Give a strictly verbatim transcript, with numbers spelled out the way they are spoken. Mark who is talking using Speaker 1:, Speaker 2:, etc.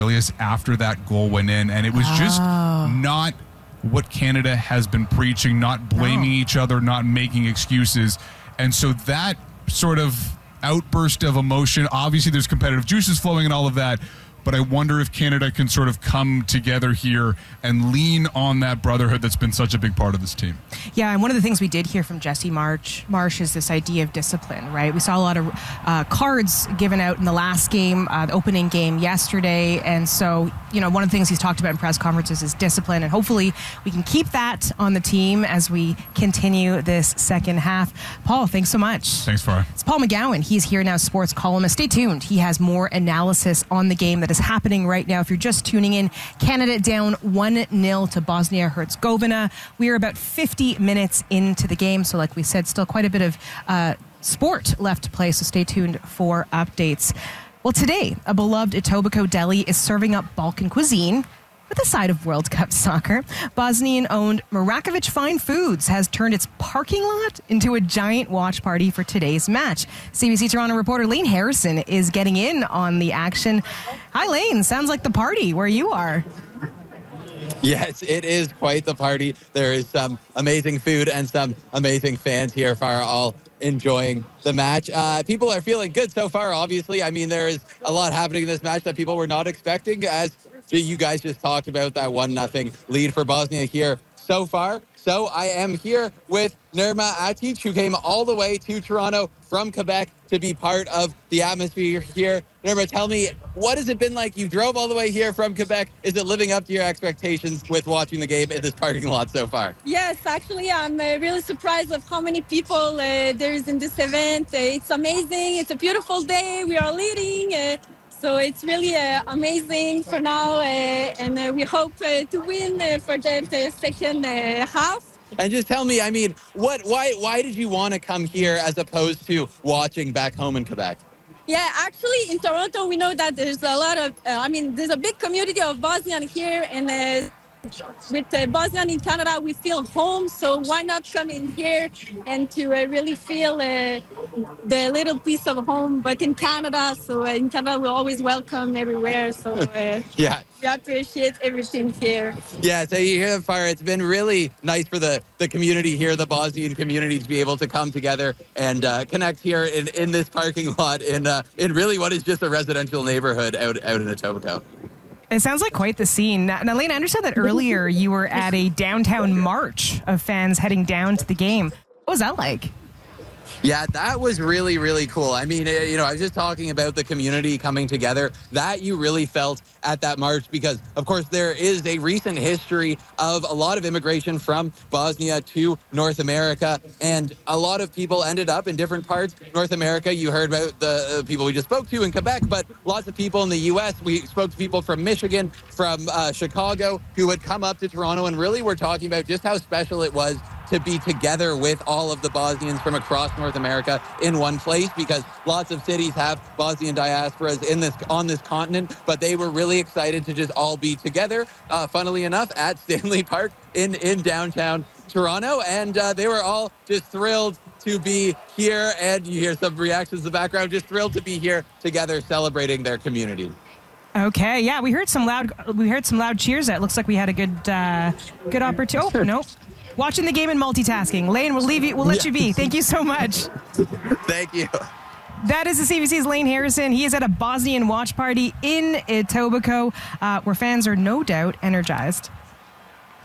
Speaker 1: after that goal went in, and it was just
Speaker 2: Oh.
Speaker 1: not what Canada has been preaching, not blaming
Speaker 2: No.
Speaker 1: each other, not making excuses. And so that sort of outburst of emotion, obviously there's competitive juices flowing and all of that, but I wonder if Canada can sort of come together here and lean on that brotherhood that's been such a big part of this team.
Speaker 2: Yeah, and one of the things we did hear from Jesse March, Marsh is this idea of discipline, right? We saw a lot of uh, cards given out in the last game, uh, the opening game yesterday, and so, you know, one of the things he's talked about in press conferences is discipline, and hopefully we can keep that on the team as we continue this second half. Paul, thanks so much.
Speaker 1: Thanks, Farah.
Speaker 2: It's Paul McGowan. He's here now, sports columnist. Stay tuned. He has more analysis on the game that is happening right now. If you're just tuning in, Canada down one nil to Bosnia-Herzegovina. We are about fifty minutes into the game, so like we said, still quite a bit of uh, sport left to play, so stay tuned for updates. Well, today, a beloved Etobicoke deli is serving up Balkan cuisine with a side of World Cup soccer. Bosnian-owned Marakovic Fine Foods has turned its parking lot into a giant watch party for today's match. C B C Toronto reporter Lane Harrison is getting in on the action. Hi, Lane. Sounds like the party where you are.
Speaker 3: Yes, it is quite the party. There is some amazing food and some amazing fans here for all enjoying the match. Uh, people are feeling good so far, obviously. I mean, there is a lot happening in this match that people were not expecting, as you guys just talked about that one nothing lead for Bosnia here so far. So I am here with Nirma Atic, who came all the way to Toronto from Quebec to be part of the atmosphere here. Nirma, tell me, what has it been like? You drove all the way here from Quebec. Is it living up to your expectations with watching the game in this parking lot so far?
Speaker 4: Yes, actually, I'm uh, really surprised of how many people uh, there is in this event. Uh, it's amazing. It's a beautiful day. We are leading. Uh, So it's really uh, amazing for now, uh, and uh, we hope uh, to win uh, for the, the second uh, half.
Speaker 3: And just tell me, I mean, what? Why? Why did you want to come here as opposed to watching back home in Quebec?
Speaker 4: Yeah, actually, in Toronto, we know that there's a lot of, uh, I mean, there's a big community of Bosnian here, and uh, with uh, Bosnian in Canada, we feel home. So why not come in here and to uh, really feel uh, the little piece of home, but in Canada. So uh, in Canada, we're always welcome everywhere. So uh,
Speaker 3: Yeah.
Speaker 4: we appreciate everything here.
Speaker 3: Yeah, so you hear the fire. It's been really nice for the, the community here, the Bosnian community, to be able to come together and uh, connect here in, in this parking lot in uh, in really what is just a residential neighborhood out, out in Etobicoke.
Speaker 2: It sounds like quite the scene. Now, now, Lane, I understand that earlier you were at a downtown march of fans heading down to the game. What was that like?
Speaker 3: Yeah, that was really, really cool. I mean, you know, I was just talking about the community coming together. That you really felt at that march because, of course, there is a recent history of a lot of immigration from Bosnia to North America, and a lot of people ended up in different parts. North America, you heard about the uh, people we just spoke to in Quebec, but lots of people in the U S. We spoke to people from Michigan, from uh, Chicago, who had come up to Toronto, and really were talking about just how special it was to be together with all of the Bosnians from across North America in one place, because lots of cities have Bosnian diasporas in this on this continent, but they were really excited to just all be together, uh, funnily enough, at Stanley Park in, in downtown Toronto, and uh, they were all just thrilled to be here, and you hear some reactions in the background, just thrilled to be here together celebrating their community.
Speaker 2: Okay, yeah, we heard some loud we heard some loud cheers. It looks like we had a good uh, good opportunity. Oh, nope. Watching the game and multitasking. Lane, we'll leave you. We'll let yeah. you be. Thank you so much.
Speaker 3: Thank you.
Speaker 2: That is the C B C's Lane Harrison. He is at a Bosnian watch party in Etobicoke, uh, where fans are no doubt energized.